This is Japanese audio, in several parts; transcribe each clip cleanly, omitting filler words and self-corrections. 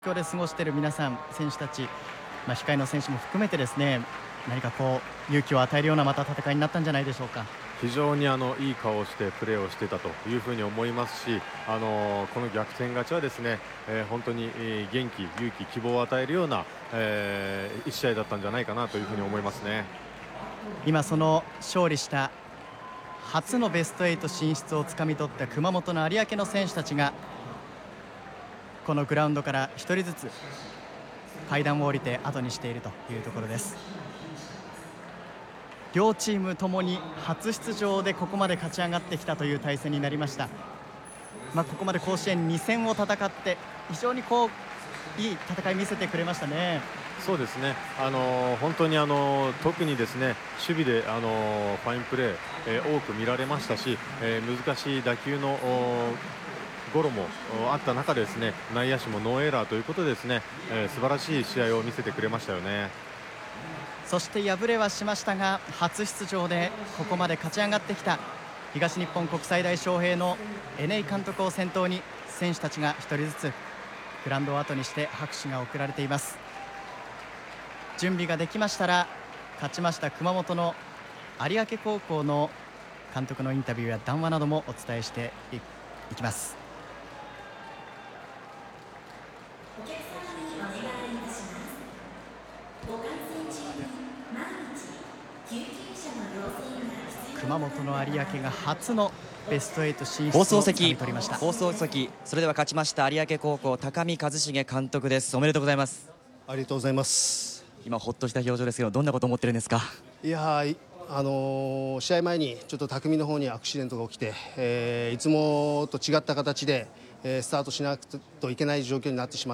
今日で過ごしている皆さん、選手たち、控えの選手も含めてですね、何か勇気を与えるようなまた戦いになったんじゃないでしょうか。 非常にいい顔をしてプレーをしていたというふうに思いますし、この逆転勝ちはですね、本当に元気、勇気、希望を与えるような、一試合だったんじゃないかなというふうに思いますね。 今その勝利した初のベスト8進出をつかみ取った熊本の有明の選手たちがこのグラウンドから1人ずつ階段を降りて後にしているというところです。両チームともに初出場でここまで勝ち上がってきたという対戦になりました。ここまで甲子園2戦を戦って非常にいい戦い見せてくれましたね。 そうですね、本当に特にですね守備でファインプレー、多く見られましたし、難しい打球のゴロもあった中でですね、内野手もノーエラーということでですね、素晴らしい試合を見せてくれましたよね。 そして敗れはしましたが、初出場でここまで勝ち上がってきた東日本国際大昌平のN井監督を先頭に選手たちが1人ずつグラウンドを後にして拍手が送られています。準備ができましたら、勝ちました熊本の有明高校の監督のインタビューや談話などもお伝えしていきます。 お客様にお願いいたします。ご観戦中に万一救急車の要請が必要熊本の有明が初のベスト8進出放をつか送席み取りました。 それでは勝ちました有明高校高見和重監督です。おめでとうございます。 ありがとうございます。 今ほっとした表情ですけど、どんなことを思ってるんですか？ いやー、試合前にちょっと匠の方にアクシデントが起きて、いつもと違った形で、スタートしなくてはいけない状況になってしまって、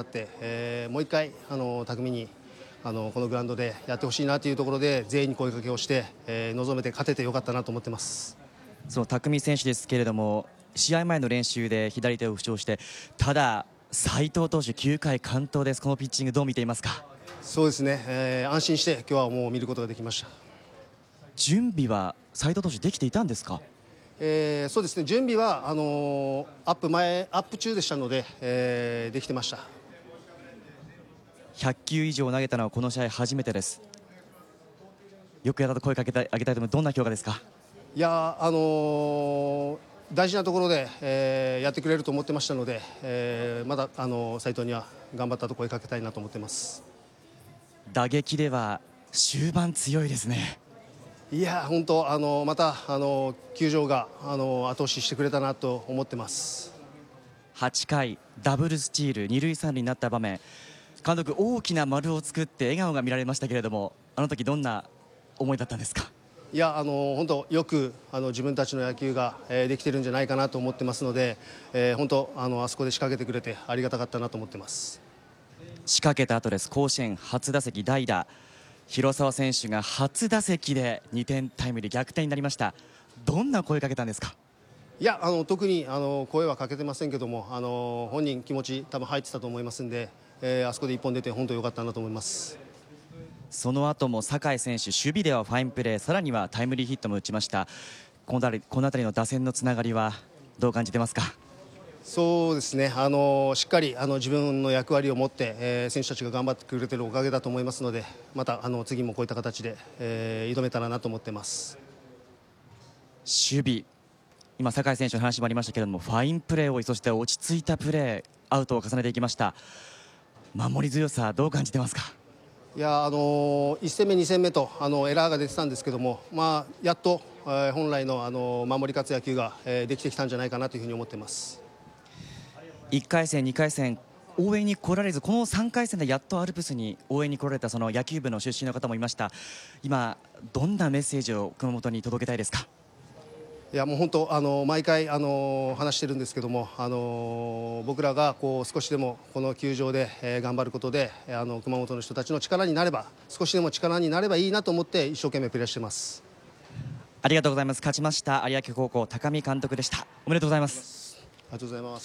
もう一回匠にこのグラウンドでやってほしいなというところで全員に声かけをして、臨めて勝ててよかったなと思ってます。 その匠選手ですけれども、試合前の練習で左手を負傷して、ただ斉藤投手9回完投です。このピッチングどう見ていますか？ そうですね、安心して今日はもう見ることができました。 準備は斉藤投手できていたんですか？ そうですね、準備はアップ中でしたので、できてました。 100球以上投げたのはこの試合初めてです。よくやったと声かけてあげたいと思う。どんな評価ですか？ いや、大事なところで、やってくれると思ってましたので、まだ斉藤には頑張ったと声かけたいなと思ってます。 打撃では終盤強いですね。 いや本当また球場が後押ししてくれたなと思ってます。 8回ダブルスチール2塁3塁になった場面、監督大きな丸を作って笑顔が見られましたけれども、あの時どんな思いだったんですか？ いや本当よく自分たちの野球が、できてるんじゃないかなと思ってますので、本当あそこで仕掛けてくれてありがたかったなと思ってます。 仕掛けた後です。甲子園初打席代打広沢選手が初打席で2点タイムリー逆転になりました。どんな声かけたんですか？ いや特に声はかけてませんけども、本人気持ち多分入ってたと思いますんで、あそこで1本出て本当良かったなと思います。 その後も酒井選手守備ではファインプレー、さらにはタイムリーヒットも打ちました。この辺りの打線のつながりはどう感じてますか？ そうですね、しっかり自分の役割を持って、選手たちが頑張ってくれているおかげだと思いますので、また次もこういった形で、挑めたらなと思ってます。 守備、今酒井選手の話もありましたけれども、ファインプレーをそして落ち着いたプレー、アウトを重ねていきました。守り強さどう感じてますか？ いや1戦目、2戦目とエラーが出てたんですけども、やっと、本来の守り勝つ野球が、できてきたんじゃないかなというふうに思ってます。 1回戦、2回戦応援に来られず、この3回戦でやっとアルプスに応援に来られたその野球部の出身の方もいました。今どんなメッセージを熊本に届けたいですか？ いやもう本当毎回話してるんですけども、僕らが少しでもこの球場で、頑張ることで熊本の人たちの力になれば、少しでも力になればいいなと思って一生懸命プレーしてます。 ありがとうございます。勝ちました有明高校高見監督でした。おめでとうございます。 ありがとうございます。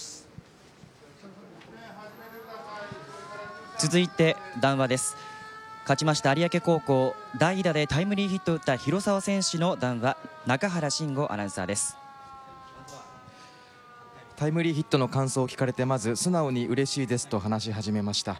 続いて談話です。勝ちました有明高校代打でタイムリーヒットを打った広沢選手の談話、中原慎吾アナウンサーです。 タイムリーヒットの感想を聞かれて、まず素直に嬉しいですと話し始めました。